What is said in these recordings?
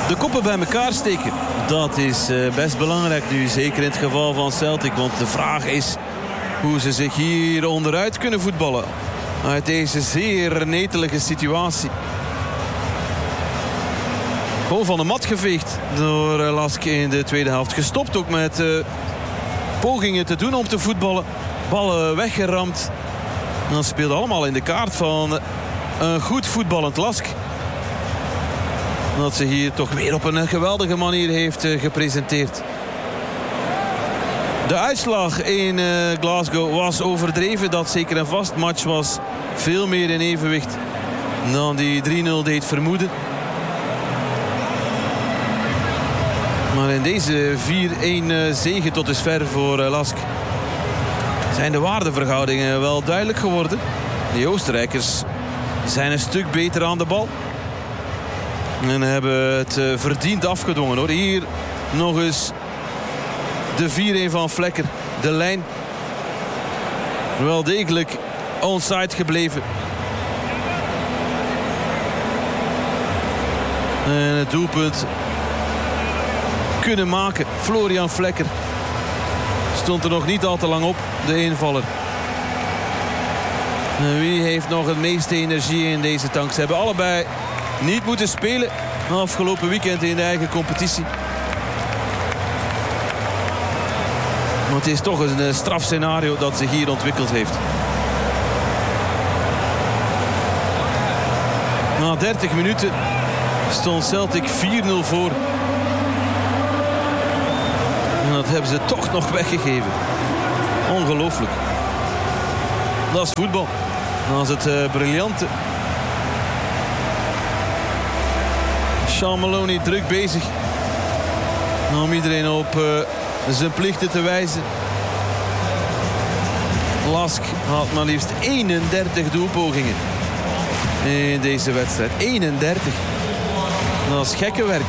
De koppen bij elkaar steken, dat is best belangrijk nu. Zeker in het geval van Celtic. Want de vraag is hoe ze zich hier onderuit kunnen voetballen. Uit deze zeer netelige situatie. Gewoon van de mat geveegd door Lask in de tweede helft. Gestopt ook met pogingen te doen om te voetballen. Ballen weggeramd. En dat speelde allemaal in de kaart van een goed voetballend Lask. Dat ze hier toch weer op een geweldige manier heeft gepresenteerd. De uitslag in Glasgow was overdreven. Dat zeker en vast. Match was veel meer in evenwicht dan die 3-0 deed vermoeden. Maar in deze 4-1 zege tot dusver voor Lask zijn de waardeverhoudingen wel duidelijk geworden. De Oostenrijkers zijn een stuk beter aan de bal. En hebben het verdiend afgedwongen hoor. Hier nog eens de 4-1 van Vlekker. De lijn wel degelijk onside gebleven. En het doelpunt kunnen maken. Florian Vlekker stond er nog niet al te lang op. De invaller. En wie heeft nog het meeste energie in deze tank? Ze hebben allebei niet moeten spelen afgelopen weekend in de eigen competitie. Maar het is toch een strafscenario dat zich hier ontwikkeld heeft. Na 30 minuten stond Celtic 4-0 voor. En dat hebben ze toch nog weggegeven. Ongelooflijk. Dat is voetbal. Dat is het briljante. Sean Maloney druk bezig om iedereen op zijn plichten te wijzen. Lask had maar liefst 31 doelpogingen in deze wedstrijd. 31. Dat is gekke werk.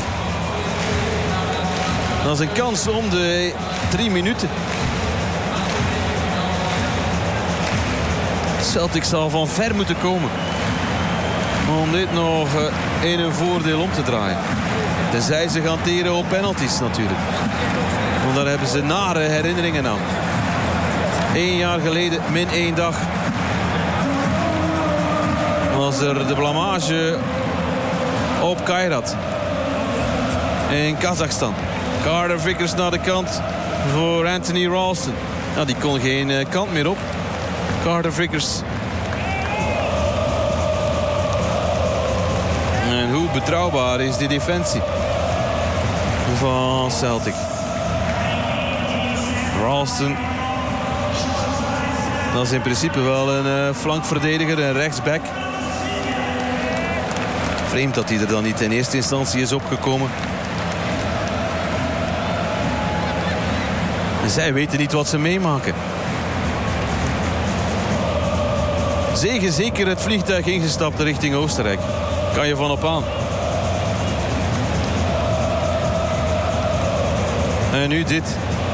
Dat is een kans om de 3 minuten. Celtic zal van ver moeten komen om dit nog in hun voordeel om te draaien. Tenzij ze gaan teren op penalties natuurlijk. Want daar hebben ze nare herinneringen aan. 1 jaar geleden, min 1 dag, was er de blamage op Kairat in Kazachstan. Carter Vickers naar de kant voor Anthony Ralston. Nou, die kon geen kant meer op. Carter Vickers. En hoe betrouwbaar is die defensie van Celtic? Ralston. Dat is in principe wel een flankverdediger, een rechtsback. Vreemd dat hij er dan niet in eerste instantie is opgekomen. En zij weten niet wat ze meemaken. Zeker het vliegtuig ingestapt richting Oostenrijk. Kan je van op aan. En nu dit.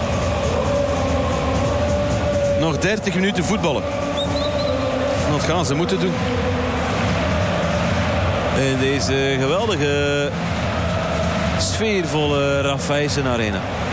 Nog 30 minuten voetballen. Dat gaan ze moeten doen. In deze geweldige sfeervolle Raiffeisen Arena.